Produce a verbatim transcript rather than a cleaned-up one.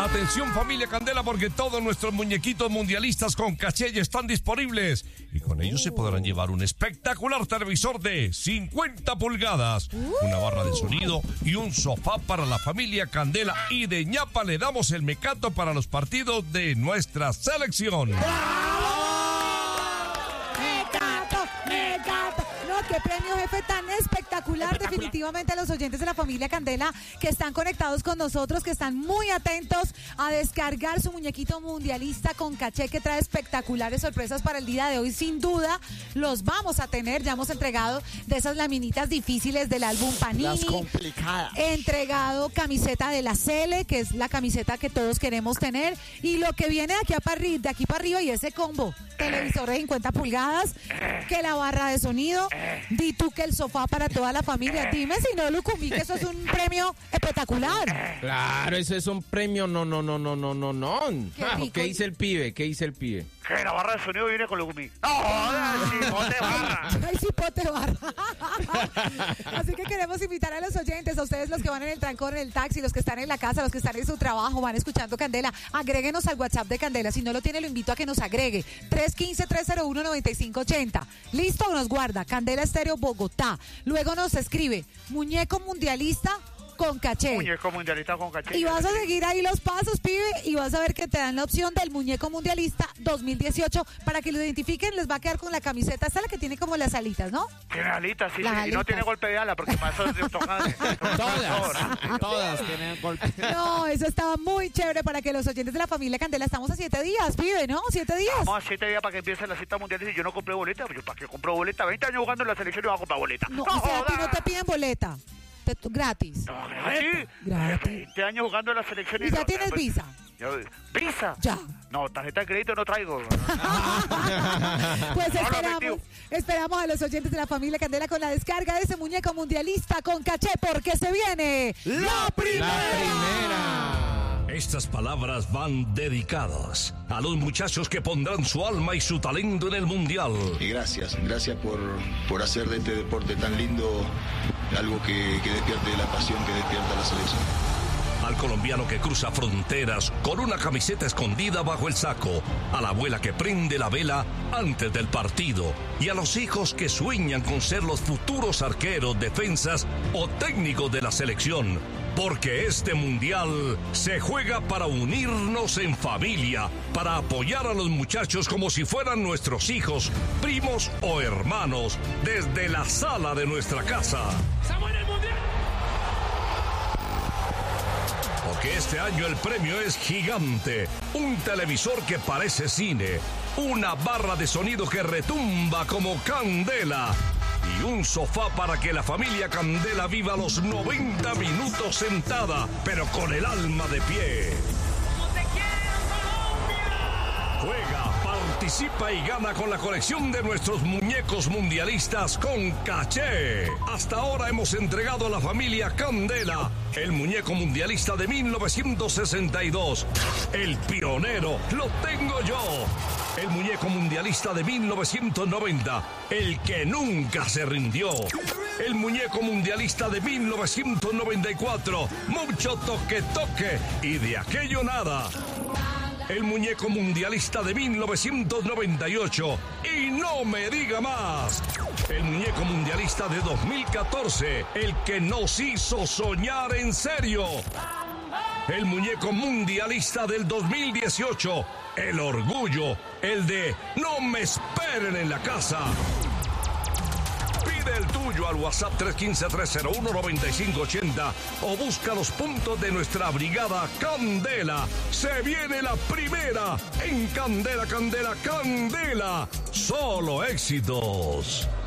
Atención familia Candela, porque todos nuestros muñequitos mundialistas con caché ya están disponibles y con ellos se podrán llevar un espectacular televisor de cincuenta pulgadas, una barra de sonido y un sofá para la familia Candela, y de ñapa le damos el mecato para los partidos de nuestra selección. ¡Mecato! ¡Mecato! No, qué premio, jefe, tan espectacular. espectacular. Definitivamente a los oyentes de la familia Candela que están conectados con nosotros, que están muy atentos a descargar su muñequito mundialista con caché, que trae espectaculares sorpresas para el día de hoy. Sin duda los vamos a tener. Ya hemos entregado de esas laminitas difíciles del álbum Panini, las complicadas. He entregado camiseta de la Cele, que es la camiseta que todos queremos tener, y lo que viene de aquí, a parri- de aquí para arriba, y ese combo: televisor de cincuenta pulgadas, que la barra de sonido, di tú que el sofá para toda la familia. Dime si no, Lucumí, que eso es un premio espectacular. Claro, eso es un premio, no, no, no, no, no, no, no. Qué Ah, rico. ¿Qué dice el pibe? ¿Qué dice el pibe? Que la barra de sonido viene con Lucumí. ¡No jodas, cipote barra! Ay, cipote barra. Así que queremos invitar a los oyentes, a ustedes los que van en el trancón, en el taxi, los que están en la casa, los que están en su trabajo, van escuchando Candela, agréguenos al WhatsApp de Candela. Si no lo tiene, lo invito a que nos agregue. tres uno cinco, tres cero uno, nueve cinco ocho cero. Listo, nos guarda Candela Estéreo Bogotá. Luego nos escribe muñeco mundialista con caché. Muñeco mundialista con caché. Y vas a seguir ahí los pasos, pibe, y vas a ver que te dan la opción del muñeco mundialista dos mil dieciocho. Para que lo identifiquen, les va a quedar con la camiseta. Esta es la que tiene como las alitas, ¿no? Tiene alitas, sí, Las sí. Y no alitas. tiene golpe de ala, porque para eso es de tocada. Todas, todas tienen golpe. No, eso estaba muy chévere para que los oyentes de la familia Candela, estamos a siete días, pibe, ¿no? Siete días. Vamos a siete días para que empiece la cita mundialista y yo no compré boleta. Yo, ¿para qué compro boleta? veinte años jugando en la selección y voy a comprar boleta. No, o sea, a ti no te piden boleta. Te- tú- gratis. No, gratis. Gratis. veinte años jugando en la selección y... ¿Y ya no, tienes pues, visa? yo- ¿Visa? Ya. No, tarjeta de crédito no traigo. Pues No, no, esperamos, metido. esperamos a los oyentes de la familia Candela con la descarga de ese muñeco mundialista con caché, porque se viene la primera. La primera. Estas palabras van dedicadas a los muchachos que pondrán su alma y su talento en el Mundial. Y gracias, gracias por, por hacer de este deporte tan lindo algo que, que despierte la pasión que despierta la selección. Al colombiano que cruza fronteras con una camiseta escondida bajo el saco, a la abuela que prende la vela antes del partido, y a los hijos que sueñan con ser los futuros arqueros, defensas o técnicos de la selección. Porque este mundial se juega para unirnos en familia, para apoyar a los muchachos como si fueran nuestros hijos, primos o hermanos, desde la sala de nuestra casa. ¡Estamos en el mundial! Porque este año el premio es gigante. Un televisor que parece cine, una barra de sonido que retumba como candela y un sofá para que la familia Candela viva los noventa minutos sentada, pero con el alma de pie. Juega, participa y gana con la colección de nuestros muñecos mundialistas con caché. Hasta ahora hemos entregado a la familia Candela el muñeco mundialista de mil novecientos sesenta y dos. El pionero lo tengo yo. El muñeco mundialista de mil novecientos noventa. El que nunca se rindió. El muñeco mundialista de mil novecientos noventa y cuatro. Mucho toque toque y de aquello nada. El muñeco mundialista de mil novecientos noventa y ocho. Y no me diga más. El muñeco mundialista de dos mil catorce. El que nos hizo soñar en serio. El muñeco mundialista del dos mil dieciocho. El orgullo. El de no me esperen en la casa. Pide el tuyo al WhatsApp tres uno cinco, tres cero uno, nueve cinco ocho cero o busca los puntos de nuestra brigada Candela. Se viene la primera en Candela, Candela, Candela. Solo éxitos.